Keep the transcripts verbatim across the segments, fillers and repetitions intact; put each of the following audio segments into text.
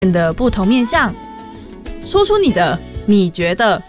的不同面向，说出你的你觉得。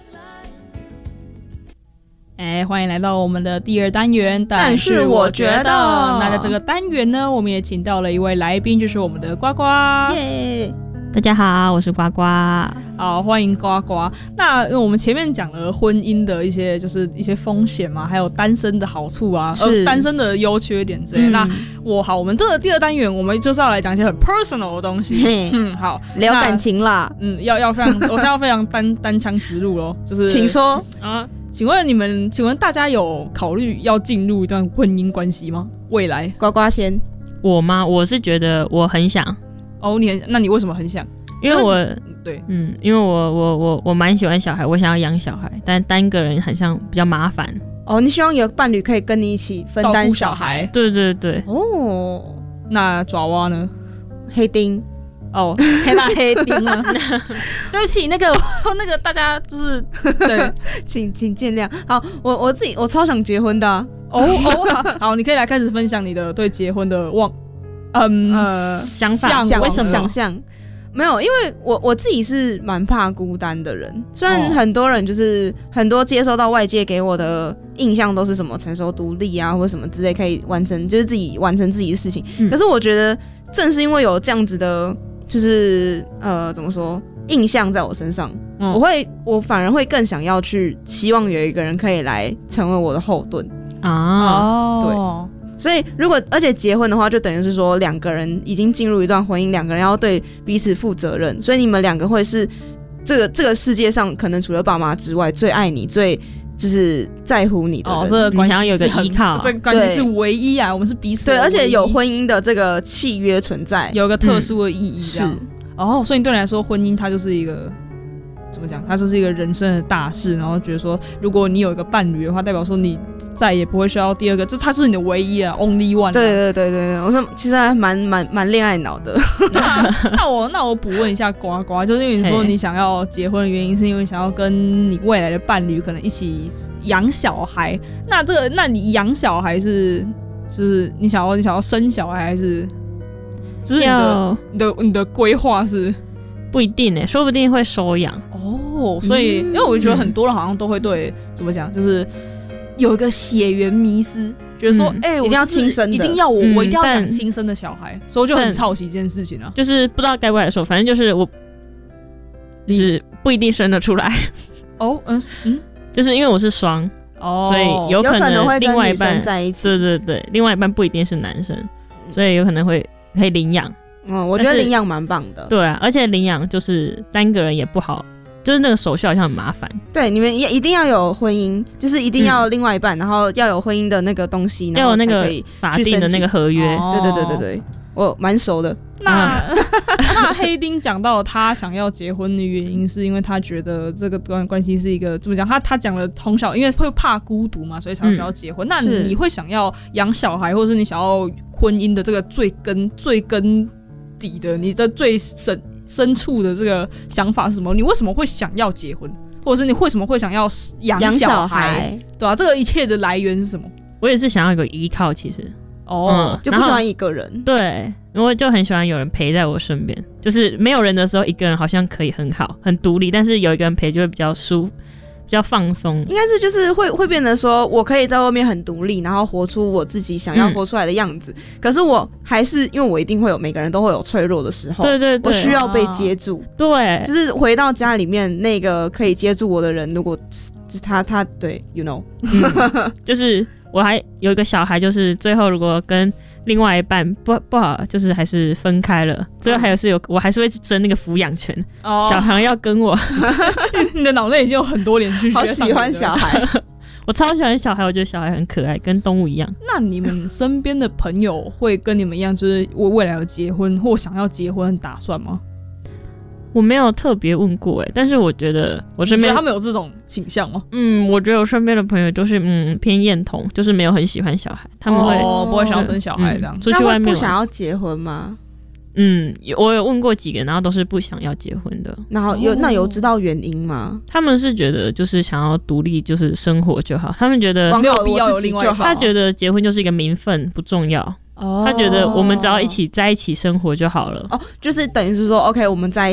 哎，欢迎来到我们的第二单元，但是我觉得，那在这个单元呢，我们也请到了一位来宾，就是我们的呱呱。 耶！大家好，我是呱呱。 好，欢迎呱呱。那我们前面讲了婚姻的一些，就是一些风险嘛，还有单身的好处啊，呃，单身的优缺点之类。嗯、那我好，我们这个第二单元，我们就是要来讲一些很 personal 的东西。嗯，好， 聊感情啦。 嗯，要要非常，我现在要非常单单枪直入咯，就是， 请说啊。请问你们，请问大家有考虑要进入一段婚姻关系吗？未来， 呱呱先。 我吗？我是觉得我很想。 哦，你很，那你为什么很想？ 因为我对， 嗯，因为我我我我蛮喜欢小孩，我想要养小孩，但单个人很像比较麻烦。 哦，你希望有伴侣可以跟你一起分担小孩？ 对对对。 哦， 那爪哇呢？ 黑丁。 哦，黑大黑丁啊！对不起，那个那个大家就是对， 请请见谅。好，我我自己我超想结婚的、啊。 哦哦，好，好，你可以来开始分享你的对结婚的望嗯、呃、 想法， 想为什么想象？没有，因为我我自己是蛮怕孤单的人。虽然很多人就是很多接收到外界给我的印象都是什么成熟独立啊，或者什么之类可以完成，就是自己完成自己的事情。嗯、可是我觉得正是因为有这样子的。就是呃，怎么说？印象在我身上，嗯、我会，我反而会更想要去，希望有一个人可以来成为我的后盾啊。 对，所以如果而且结婚的话，就等于是说两个人已经进入一段婚姻，两个人要对彼此负责任，所以你们两个会是这个这个世界上可能除了爸妈之外最爱你、最就是在乎你的人。 哦，这个关系想要有个依靠， 这个关系是唯一啊，我们是彼此的对，而且有婚姻的这个契约存在， 有一个特殊的意义。 是哦，所以你对你来说，婚姻它就是一个怎么讲？它就是一个人生的大事，然后觉得说，如果你有一个伴侣的话，代表说你再也不会需要第二个，这它是你的唯一啊 ，only one 啊。 对对对对，我说其实还蛮蛮蛮恋爱脑的。 那那我那我补问一下呱呱，就是因为你说你想要结婚的原因，是因为想要跟你未来的伴侣可能一起养小孩。那这个，那你养小孩是就是你想要你想要生小孩还是？就是你的你的你的规划是不一定诶，说不定会收养哦。所以，嗯、因为我觉得很多人好像都会对怎么讲，就是有一个血缘迷思，觉得说，哎、嗯欸，我一定要亲生的， 一定要我、嗯、我一定要养亲生的小孩，所以我就很好奇一件事情啊， 就是不知道该不该说，反正就是我就是不一定生得出来。 哦，嗯嗯， 就是因为我是双，哦，所以有可能另外一半在一起， 对对对，另外一半不一定是男生，所以有可能会。可以领养， 嗯，我觉得领养蛮棒的。 对啊，而且领养就是单个人也不好，就是那个手续好像很麻烦。 对，你们也一定要有婚姻，就是一定要另外一半，嗯、然后要有婚姻的那个东西， 要有那个法定的那个合约。 哦、对对对对对，我蛮熟的。 那那黑丁讲到他想要结婚的原因，是因为他觉得这个段关系是一个怎么讲？他他讲了从小因为会怕孤独嘛，所以才想要结婚。嗯、那你会想要养小孩，或者是你想要婚姻的这个最根最根底的，你的最深深处的这个想法是什么？你为什么会想要结婚，或者是你为什么会想要养小孩？ 小孩对啊，这个一切的来源是什么？ 我也是想要有个依靠，其实。 哦、嗯，就不喜欢一个人。 对，我就很喜欢有人陪在我身边，就是没有人的时候，一个人好像可以很好，很独立，但是有一个人陪就会比较舒服，比较放松。 应该是就是会会变得说，我可以在外面很独立，然后活出我自己想要活出来的样子。嗯、可是我还是因为我一定会有每个人都会有脆弱的时候， 对对对， 我需要被接住。 啊、对， 就是回到家里面那个可以接住我的人，如果就是他他对 ，you know，、 嗯、就是。我还有一个小孩，就是最后如果跟另外一半不不好，就是还是分开了，最后还有是有，我还是会去争那个抚养权。哦，小孩要跟我， 你的脑内已经有很多连续剧。 好喜欢小孩， 我超喜欢小孩，我觉得小孩很可爱，跟动物一样。 那你们身边的朋友会跟你们一样，就是未来有结婚或想要结婚打算吗？ 我没有特别问过哎、欸，但是我觉得我身边他们有这种倾向吗？ 嗯，我觉得我身边的朋友都是嗯偏厌童，就是没有很喜欢小孩，他们会、 哦、不会想要生小孩这样。 嗯、出去外面不想要结婚吗？ 嗯，我有问过几个，然后都是不想要结婚的。 然后有、哦、那有知道原因吗？ 他们是觉得就是想要独立，就是生活就好。他们觉得没有必要有另外一半， 他觉得结婚就是一个名分，不重要。 他觉得我们只要一起在一起生活就好了。 哦，就是等于是说 OK 我们在